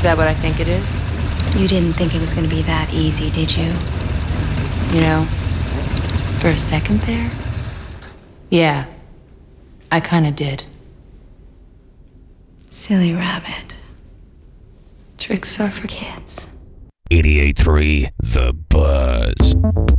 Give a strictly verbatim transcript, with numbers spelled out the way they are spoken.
that what I think it is? You didn't think it was going to be that easy, did you? You know, for a second there, yeah, I kind of did. Silly rabbit. Tricks are for kids. eighty-eight point three The Buzz.